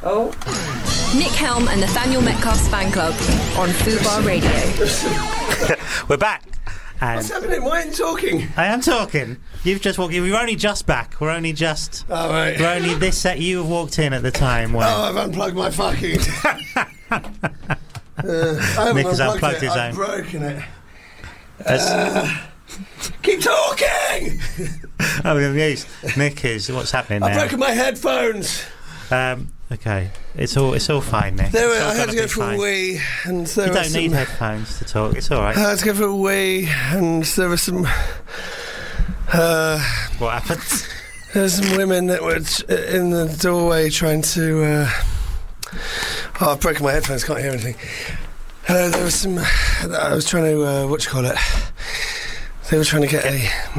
Oh. Nick Helm and Nathaniel Metcalf's fan club on Fubar Radio. We're back. And what's happening? Why aren't you talking? I am talking. You've just walked in. We're only just back. We're only just... Oh, right. We're only this set. You have walked in at the time when... Oh, I've unplugged my fucking... I haven't Nick has unplugged his I've own. broken it. Keep talking! I'm confused. Nick is... What's happening I've now? broken my headphones. Okay. It's all fine, Nick. I had to go for a wee, and there You were don't need headphones to talk. It's all right. I had to go for a wee, and there were some... What happened? There were some women that were in the doorway trying to... Oh, I've broken my headphones, can't hear anything. There was some... I was trying to... They were trying to get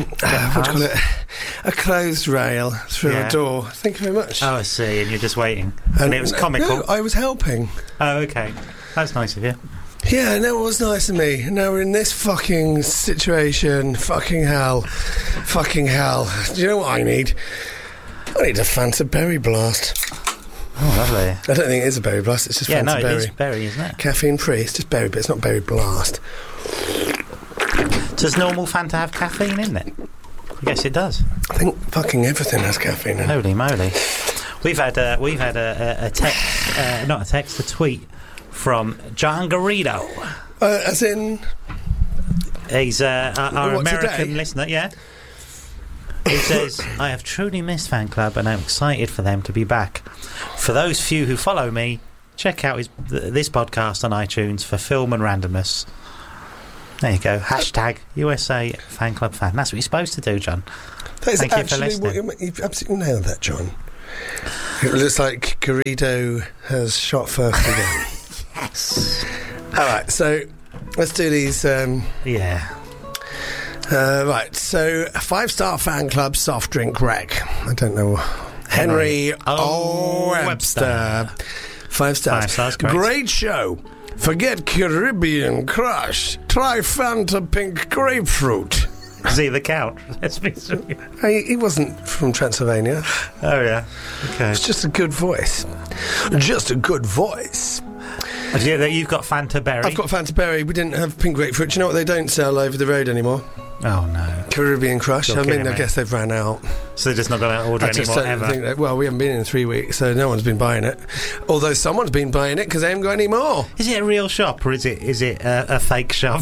a clothes rail through a door. Thank you very much. Oh, I see, and you're just waiting. And it was comical. No, I was helping. Oh, okay. That's nice of you. Yeah, no, it was nice of me. Now we're in this fucking situation. Fucking hell. Fucking hell. Do you know what I need? I need a Fanta Berry Blast. Oh, lovely. I don't think it is a berry blast, it's just Fanta Berry. It is berry, isn't it? Caffeine free, it's just berry, but it's not berry blast. Does normal Fanta have caffeine in it? I guess it does. I think fucking everything has caffeine in it. Holy moly. We've had a text, not a text, a tweet from John Garrido. As in... He's our American today? listener, yeah. He says, I have truly missed Fan Club and I'm excited for them to be back. For those few who follow me, check out this podcast on iTunes for film and randomness. There you go. Hashtag USA Fan Club Fan. That's what you're supposed to do, John. That is Thank you for listening. You've absolutely nailed that, John. It looks like Garrido has shot first again. Yes. All right, so let's do these. Yeah. Right, so a 5-star fan club soft drink rec. I don't know. Henry O. Webster. 5 stars. 5 stars, correct. Great show. Forget Caribbean Crush. Try Fanta Pink Grapefruit. Is he the Count? Let's be serious. He wasn't from Transylvania. Oh, yeah. Okay. It's just a good voice. Just a good voice. Yeah, you've got Fanta Berry. I've got Fanta Berry. We didn't have Pink Grapefruit. Do you know what they don't sell over the road anymore? Oh, no. Caribbean Crush. You're I kidding mean, I me. guess they've ran out. So they're just not going to order I just anymore, don't ever? think that, well, we haven't been in 3 weeks, so no one's been buying it. Although someone's been buying it because they haven't got any more. Is it a real shop or is it a fake shop?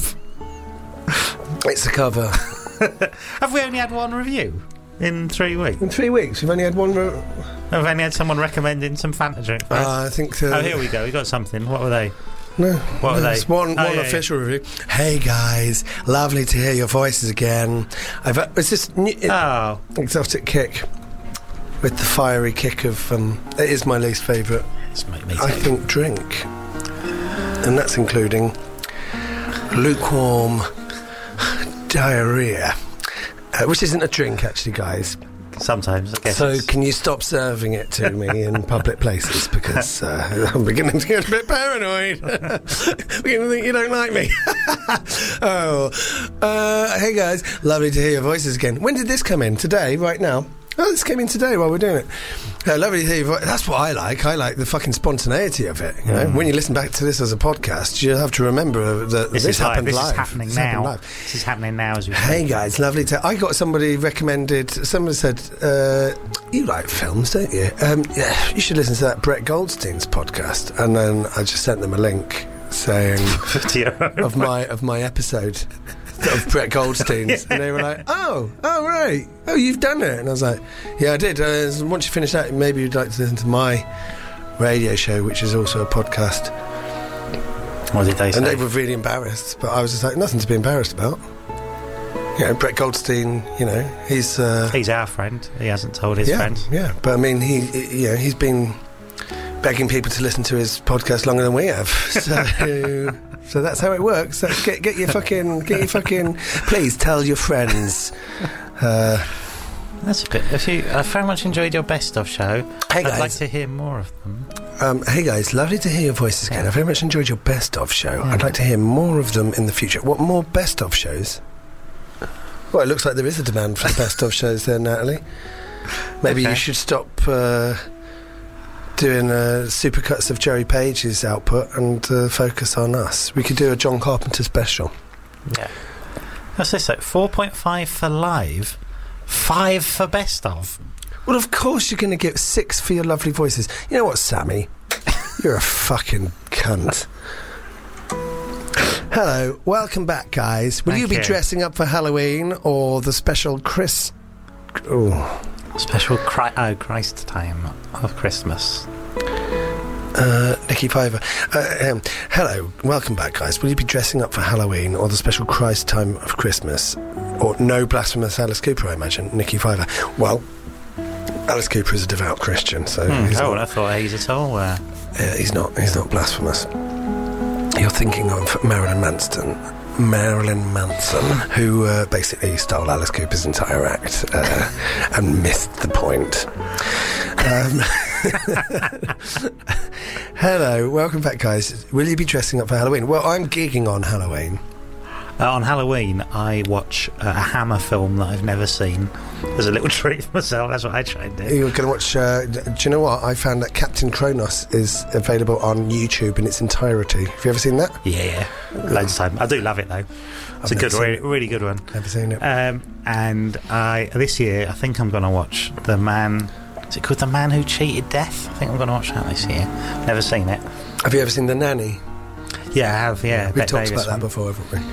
It's a cover. Have we only had one review in 3 weeks? In 3 weeks, we've only had one. Have we only had someone recommending some Fanta drink for us? I think. Oh, here we go. We got something. What were they? No. What are they? It's one official review. Hey guys, lovely to hear your voices again. It's this exotic kick with the fiery kick of. It is my least favourite. I think drink, and that's including lukewarm diarrhea, which isn't a drink actually, guys. Sometimes, I guess. So can you stop serving it to me in public places, because I'm beginning to get a bit paranoid. Beginning to think you don't like me. Hey guys, lovely to hear your voices again. When did this come in? Today, right now? Oh, this came in today while we're doing it. Lovely to hear your voice. That's what I like. I like the fucking spontaneity of it. You know, when you listen back to this as a podcast, you have to remember that this happened live. This is happening now as we speak. Hey guys, lovely to... I got somebody recommended... Somebody said, you like films, don't you? Yeah, you should listen to that Brett Goldstein's podcast. And then I just sent them a link saying of my episode of Brett Goldstein's. And they were like, oh right, you've done it. And I was like, yeah, I did. Once you finish that, maybe you'd like to listen to my radio show, which is also a podcast. What did they say? And they were really embarrassed, but I was just like, nothing to be embarrassed about. You know, Brett Goldstein, you know, he's our friend. He hasn't told his friends. Yeah, but I mean, he's been begging people to listen to his podcast longer than we have. So that's how it works. So get your fucking. Please tell your friends. That's a bit. I very much enjoyed your best of show. Hey guys, I'd like to hear more of them. Hey guys, lovely to hear your voices again. I very much enjoyed your best of show. I'd like to hear more of them in the future. What more best of shows? Well, it looks like there is a demand for the best of shows there, Natalie. Maybe you should stop doing supercuts of Jerry Page's output and focus on us. We could do a John Carpenter special. Yeah. What's this? 4.5 for live, 5 for best of. Well, of course you're going to get 6 for your lovely voices. You know what, Sammy? You're a fucking cunt. Hello, welcome back, guys. Will you be dressing up for Halloween or the special Special Christ time of Christmas? Nicky Piver. Hello, welcome back, guys. Will you be dressing up for Halloween or the special Christ time of Christmas? Or no blasphemous Alice Cooper, I imagine. Nicky Piver. Well, Alice Cooper is a devout Christian, so... I thought he's at all... he's not blasphemous. You're thinking of Marilyn Manson, who basically stole Alice Cooper's entire act and missed the point. Hello, welcome back, guys. Will you be dressing up for Halloween? Well, I'm gigging on Halloween. On Halloween, I watch a Hammer film that I've never seen. As a little treat for myself, that's what I try and do. You're going to watch... do you know what? I found that Captain Kronos is available on YouTube in its entirety. Have you ever seen that? Yeah. Loads of time. I do love it, though. It's a good, really good one. Never seen it. And this year, I think I'm going to watch The Man... Is it called The Man Who Cheated Death? I think I'm going to watch that this year. Never seen it. Have you ever seen The Nanny? Yeah, I have, yeah. We've talked about that before, haven't we?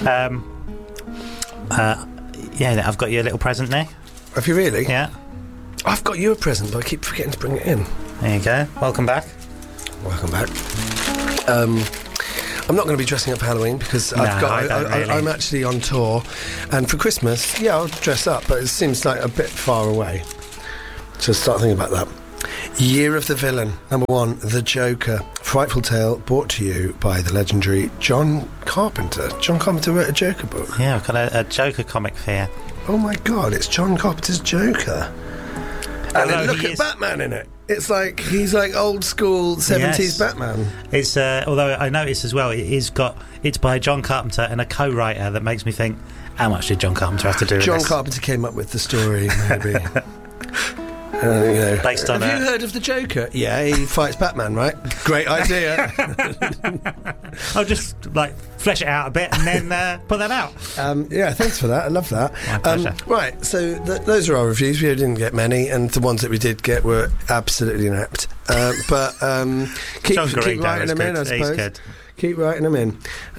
Yeah, I've got you a little present there. Have you really? Yeah. I've got you a present, but I keep forgetting to bring it in. There you go. Welcome back. Welcome back. I'm not going to be dressing up for Halloween because I'm actually on tour, and for Christmas, I'll dress up, but it seems like a bit far away. So start thinking about that. Year of the Villain, number 1, The Joker. Frightful tale brought to you by the legendary John Carpenter. John Carpenter wrote a Joker book. Yeah, I've got a Joker comic here. Oh my God, it's John Carpenter's Joker. And then look at Batman in it. It's like he's like old school 70s Batman. It's although I noticed as well, it's by John Carpenter and a co-writer that makes me think, how much did John Carpenter have to do with this? John Carpenter came up with the story, maybe. Based on have you heard of the Joker? Yeah, he fights Batman, right? Great idea. I'll just flesh it out a bit and then put that out. Thanks for that. I love that. My pleasure. Right, so those are our reviews. We didn't get many, and the ones that we did get were absolutely inept. But keep writing them in, I suppose. Keep writing them in.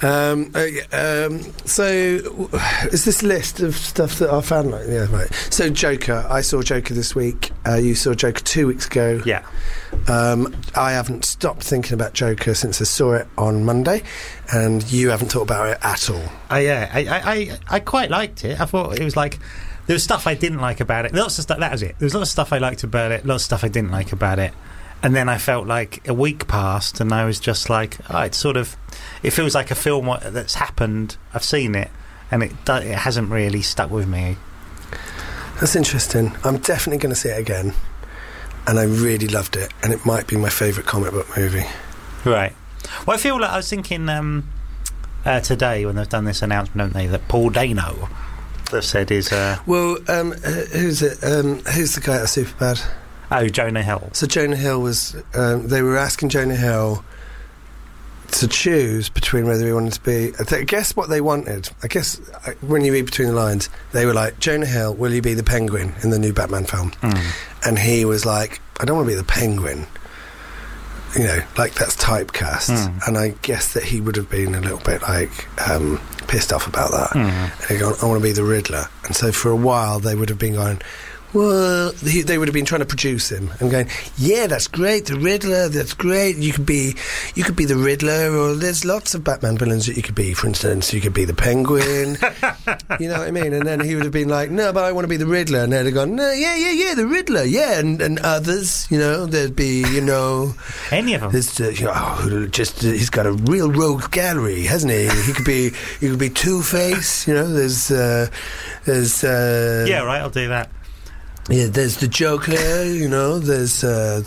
So, is this list of stuff that I found? Yeah, right. So, Joker. I saw Joker this week. You saw Joker 2 weeks ago. Yeah. I haven't stopped thinking about Joker since I saw it on Monday, and you haven't thought about it at all. I quite liked it. I thought it was like... There was stuff I didn't like about it. Lots of stuff. That was it. There was lots of stuff I liked about it. Lots of stuff I didn't like about it. And then I felt like a week passed and I was just like, it feels like a film that's happened. I've seen it and it hasn't really stuck with me. That's interesting. I'm definitely going to see it again, and I really loved it, and it might be my favourite comic book movie. Right. Well, I feel like I was thinking today when they've done this announcement, haven't they, that Paul Dano, they've said is... who's it? Who's the guy at Superbad? Oh, Jonah Hill. So Jonah Hill was... they were asking Jonah Hill to choose between whether he wanted to be... I guess what they wanted... I guess when you read between the lines, they were like, Jonah Hill, will you be the Penguin in the new Batman film? And he was like, I don't want to be the Penguin. You know, like that's typecast. And I guess that he would have been a little bit like pissed off about that. And he'd gone, I want to be the Riddler. And so for a while they would have been going... Well, they would have been trying to produce him and going, yeah, that's great, the Riddler, that's great. You could be the Riddler, or there's lots of Batman villains that you could be. For instance, you could be the Penguin. You know what I mean? And then he would have been like, no, but I want to be the Riddler. And they'd have gone, no, yeah, the Riddler, yeah, and others. You know, there'd be, any of them. He's got a real rogue gallery, hasn't he? He could be Two-Face. You know, there's yeah, right, I'll do that. Yeah, there's the Joker, there's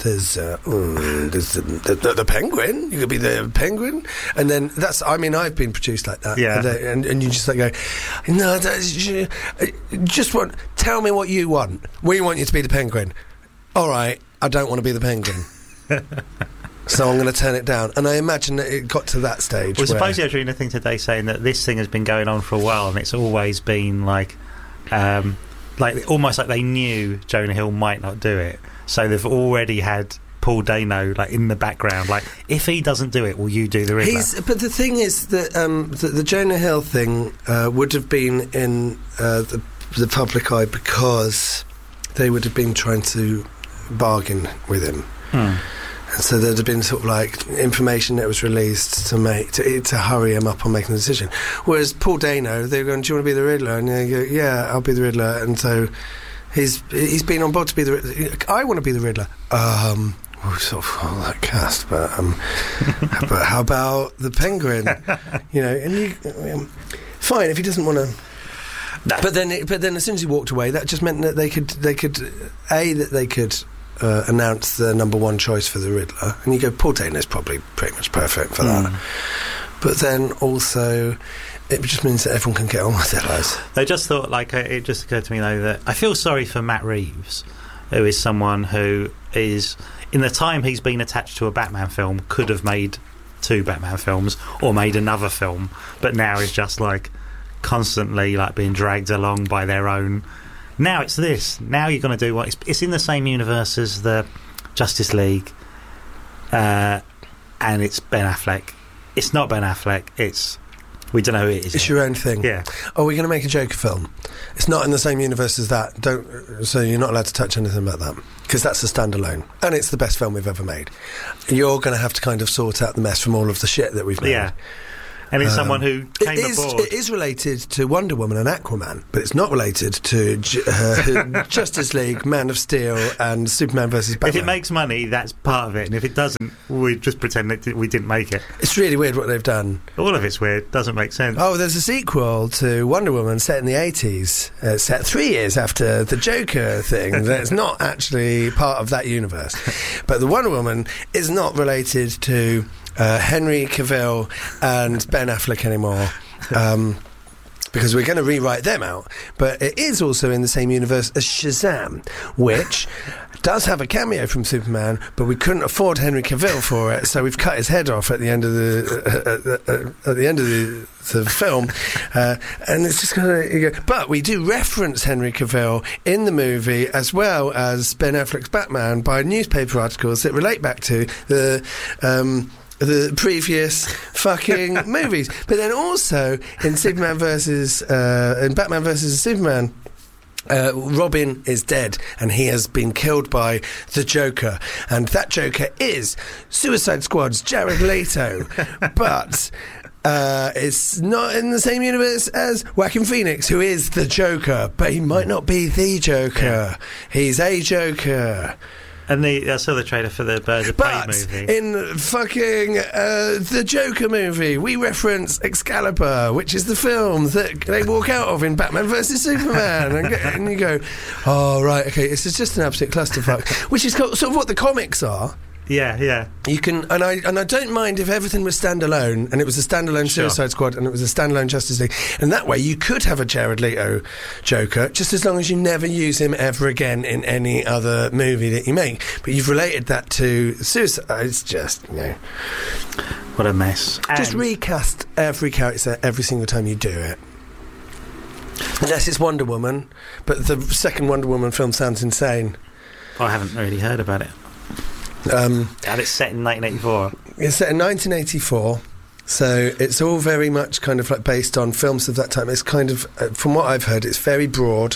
the Penguin. You could be the Penguin. And then I've been produced like that. Yeah. And you just go, no, tell me what you want. We want you to be the Penguin. All right, I don't want to be the Penguin. So I'm going to turn it down. And I imagine that it got to that stage. Well, supposedly I was reading a thing today saying that this thing has been going on for a while, and it's always been like almost like they knew Jonah Hill might not do it, so they've already had Paul Dano like in the background, like, if he doesn't do it, will you do the Riddler? But the thing is that the Jonah Hill thing would have been in the public eye because they would have been trying to bargain with him. And so there'd have been sort of like information that was released to hurry him up on making the decision. Whereas Paul Dano, they were going, "Do you want to be the Riddler?" And they go, "Yeah, I'll be the Riddler." And so he's been on board to be the Riddler. I want to be the Riddler. We sort of follow that cast, but but how about the Penguin? You know, and fine if he doesn't want to. No. But then as soon as he walked away, that just meant that they could announce the number one choice for the Riddler, and you go, Paul Dano's probably pretty much perfect for that. But then also, it just means that everyone can get on with their lives. They just thought, like, it just occurred to me though that I feel sorry for Matt Reeves, who is someone who is, in the time he's been attached to a Batman film, could have made 2 Batman films or made another film, but now is just like constantly like being dragged along by their own. Now it's this. Now you're going to do what? It's in the same universe as the Justice League, and it's Ben Affleck. It's not Ben Affleck. We don't know who it is. It's your own thing. Yeah. Oh, we're going to make a Joker film. It's not in the same universe as that. So you're not allowed to touch anything about that because that's a standalone, and it's the best film we've ever made. You're going to have to kind of sort out the mess from all of the shit that we've made. Yeah. And it's someone who came aboard. It is related to Wonder Woman and Aquaman, but it's not related to Justice League, Man of Steel, and Superman vs. Batman. If it makes money, that's part of it, and if it doesn't, we just pretend that we didn't make it. It's really weird what they've done. All of it's weird. Doesn't make sense. Oh, there's a sequel to Wonder Woman set in the 80s, set 3 years after the Joker thing. That's not actually part of that universe. But the Wonder Woman is not related to Henry Cavill and Ben Affleck anymore, because we're going to rewrite them out. But it is also in the same universe as Shazam, which does have a cameo from Superman, but we couldn't afford Henry Cavill for it, so we've cut his head off at the end of the film, and it's just kind of. But we do reference Henry Cavill in the movie as well as Ben Affleck's Batman by newspaper articles that relate back to the previous fucking movies. But then also in Batman versus Superman, Robin is dead and he has been killed by the Joker, and that Joker is Suicide Squad's Jared Leto. But it's not in the same universe as Joaquin Phoenix, who is the Joker, but he might not be the Joker. Yeah. He's a Joker. And I saw the trailer for the Birds of Prey movie. In fucking the Joker movie, we reference Excalibur, which is the film that they walk out of in Batman vs Superman, and you go, "Oh right, okay, this is just an absolute clusterfuck," which is sort of what the comics are. Yeah. You can, and I don't mind if everything was standalone, and it was a standalone Suicide Squad, and it was a standalone Justice League, and that way you could have a Jared Leto Joker, just as long as you never use him ever again in any other movie that you make. But you've related that to Suicide. It's just, what a mess. Just recast every character every single time you do it. Unless it's Wonder Woman, but the second Wonder Woman film sounds insane. I haven't really heard about it. And it's set in 1984. It's set in 1984, so it's all very much kind of like based on films of that time. It's kind of, from what I've heard, it's very broad.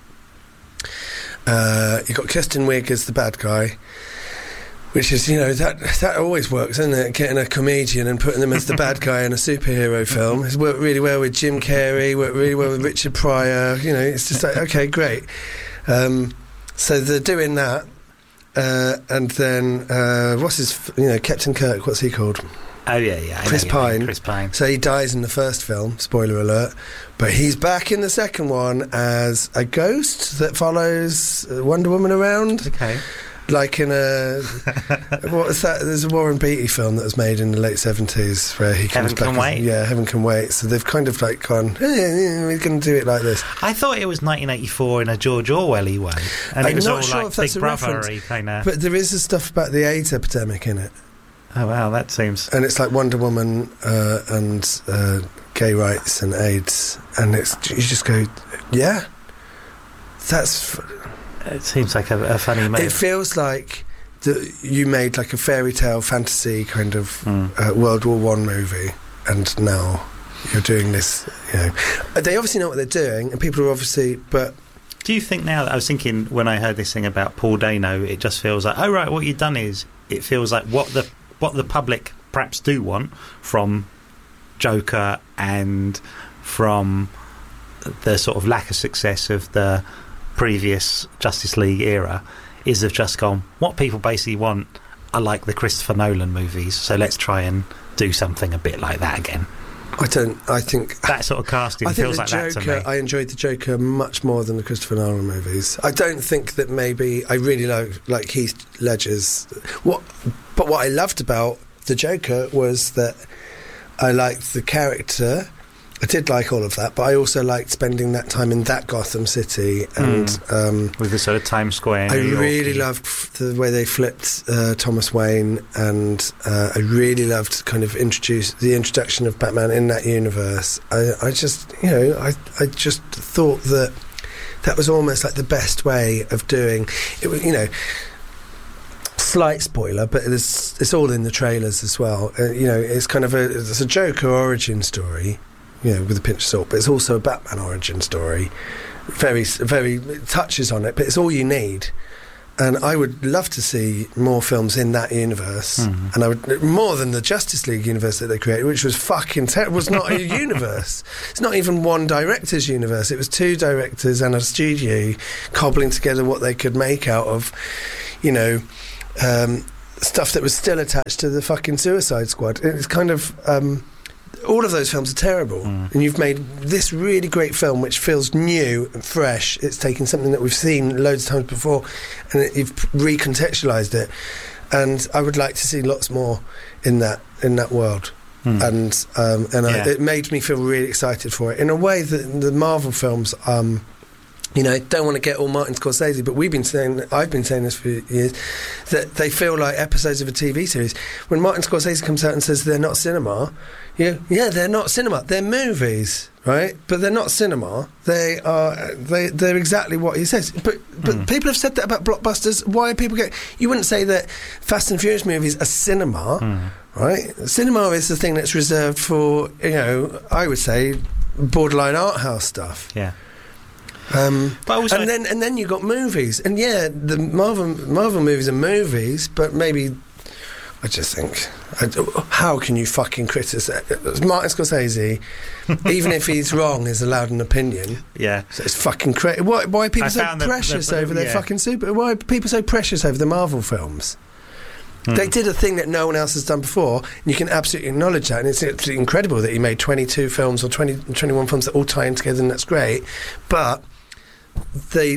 You've got Kristen Wiig as the bad guy, which is, that always works, isn't it? Getting a comedian and putting them as the bad guy in a superhero film. It's worked really well with Jim Carrey, worked really well with Richard Pryor. It's just like, okay, great. So they're doing that. And then what's his Captain Kirk, what's he called? Oh yeah Chris Pine. Chris Pine. So he dies in the first film, spoiler alert, but he's back in the second one as a ghost that follows Wonder Woman around. Okay. Like in a what was that? There's a Warren Beatty film that was made in the late 70s where he comes Heaven back. Can Wait? Yeah, Heaven Can Wait. So they've kind of like gone, we're going to do it like this. I thought it was 1984 in a George Orwell-y way, and it was I'm all not sure like if that's Big a reference, Brother-y kind of. but there is the stuff about the AIDS epidemic in it, Oh wow, that seems. and it's like Wonder Woman and gay rights and AIDS, and it's you just go, yeah, that's. It seems like a funny move. It feels like you made like a fairy tale fantasy kind of World War One movie, and now you're doing this. You know, they obviously know what they're doing, and people are obviously. But do you think now that I was thinking when I heard this thing about Paul Dano, it just feels like, oh right, what you've done is it feels like what the public perhaps do want from Joker and from the sort of lack of success of the previous Justice League era is they've just gone, what people basically want are like the Christopher Nolan movies, so let's try and do something a bit like that again. I think that sort of casting feels like that to me. I enjoyed the Joker much more than the Christopher Nolan movies. I don't think that maybe I really like Heath Ledger's but what I loved about the Joker was that I liked the character. I did like all of that, but I also liked spending that time in that Gotham City and with the sort of Times Square. I really loved the way they flipped Thomas Wayne, and I really loved kind of the introduction of Batman in that universe. I just thought that was almost like the best way of doing it. Slight spoiler, but it's all in the trailers as well. It's kind of it's a Joker origin story. With a pinch of salt, but it's also a Batman origin story. Very, very it touches on it, but it's all you need. And I would love to see more films in that universe. And I would more than the Justice League universe that they created, which was fucking terrible. It was not a universe. It's not even one director's universe. It was two directors and a studio cobbling together what they could make out of, stuff that was still attached to the fucking Suicide Squad. It's kind of. All of those films are terrible, and you've made this really great film which feels new and fresh. It's taken something that we've seen loads of times before and you've recontextualised it, and I would like to see lots more in that world. It made me feel really excited for it in a way that the Marvel films don't want to get all Martin Scorsese, but I've been saying this for years, that they feel like episodes of a TV series. When Martin Scorsese comes out and says they're not cinema, they're not cinema. They're movies, right? But they're not cinema. They're exactly what he says. But people have said that about blockbusters. Why are people you wouldn't say that Fast and Furious movies are cinema, right? Cinema is the thing that's reserved for, I would say, borderline art house stuff. Yeah. But also, and then you got movies, and the Marvel movies are movies, but maybe I just think, how can you fucking criticise Martin Scorsese? Even if he's wrong, is allowed an opinion. Yeah, so it's fucking crazy. Why are people so precious over their fucking super? Why are people so precious over the Marvel films? They did a thing that no one else has done before, and you can absolutely acknowledge that, and it's absolutely incredible that he made 22 films or 21 films that all tie in together, and that's great. But the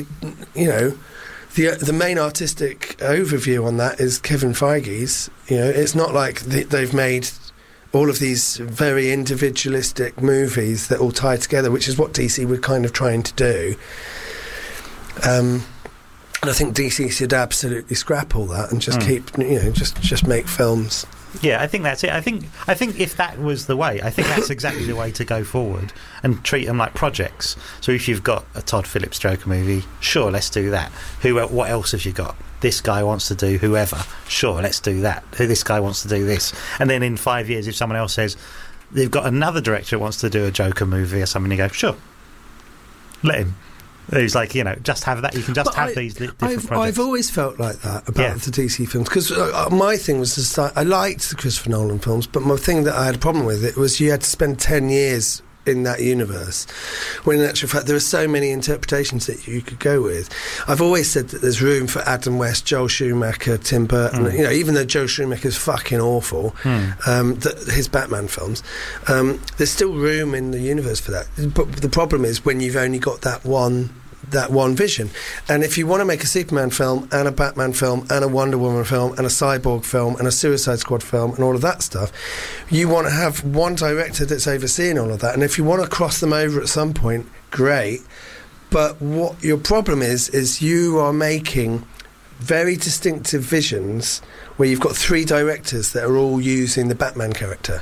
main artistic overview on that is Kevin Feige's. It's not like they've made all of these very individualistic movies that all tie together, which is what DC were kind of trying to do. And I think DC should absolutely scrap all that and just keep, just make films. Yeah, I think that's it. I think if that was the way, I think that's exactly the way to go forward and treat them like projects. So if you've got a Todd Phillips Joker movie, sure, let's do that. What else have you got? This guy wants to do whoever. Sure, let's do that. This guy wants to do this. And then in 5 years, if someone else says they've got another director who wants to do a Joker movie or something, you go, sure, let him. It's like, just have that. You can just have these different projects. I've always felt like that about the DC films, because my thing was just I liked the Christopher Nolan films, but my thing that I had a problem with it was you had to spend 10 years in that universe, when in actual fact there are so many interpretations that you could go with. I've always said that there's room for Adam West, Joel Schumacher, Tim Burton. Even though Joel Schumacher's fucking awful, his Batman films, there's still room in the universe for that. But the problem is when you've only got that one that one vision. And if you want to make a Superman film and a Batman film and a Wonder Woman film and a Cyborg film and a Suicide Squad film and all of that stuff, you want to have one director that's overseeing all of that. And if you want to cross them over at some point, great. But what your problem is you are making very distinctive visions where you've got 3 directors that are all using the Batman character.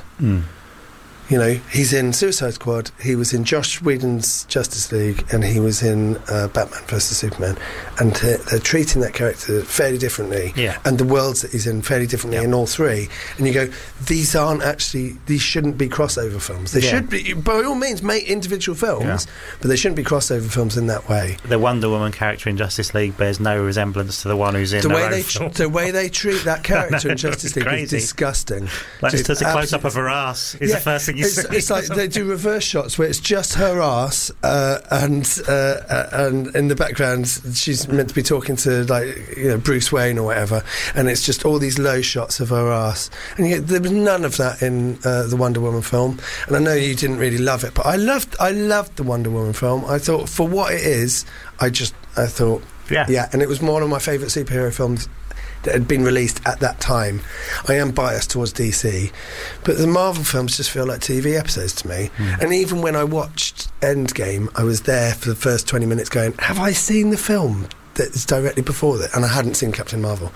You know, he's in Suicide Squad, he was in Joss Whedon's Justice League, and he was in Batman vs Superman. And they're treating that character fairly differently, and the worlds that he's in fairly differently in all 3. And you go, these shouldn't be crossover films. They should be, by all means, make individual films, but they shouldn't be crossover films in that way. The Wonder Woman character in Justice League bears no resemblance to the one who's in the way they treat that character in Justice League is disgusing. Like, just as a close-up of her ass is the first thing. It's like they do reverse shots where it's just her ass, and in the background she's meant to be talking to, like, you know, Bruce Wayne or whatever, and it's just all these low shots of her ass. And there was none of that in the Wonder Woman film. And I know you didn't really love it, but I loved the Wonder Woman film. I thought, for what it is, I thought, and it was one of my favourite superhero films that had been released at that time. I am biased towards DC, but the Marvel films just feel like TV episodes to me. And even when I watched Endgame, I was there for the first 20 minutes going, have I seen the film that is directly before that? And I hadn't seen Captain Marvel.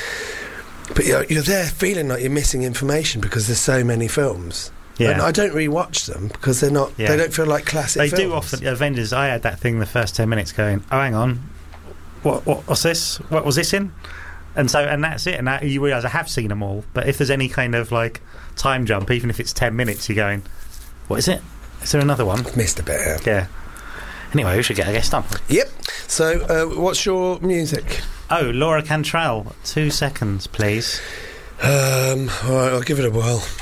But you're there feeling like you're missing information because there's so many films. And I don't rewatch them because they're not. They don't feel like classic films. They do often. Avengers, I had that thing the first 10 minutes going, oh, hang on, what's this? What was this in? And that's it. And now you realise I have seen them all. But if there's any kind of, like, time jump, even if it's 10 minutes, you're going, what is it? Is there another one? Missed a bit. Yeah. Anyway, we should get a guest on. Yep. So, what's your music? Oh, Laura Cantrell. 2 seconds, please. All right, I'll give it a whirl.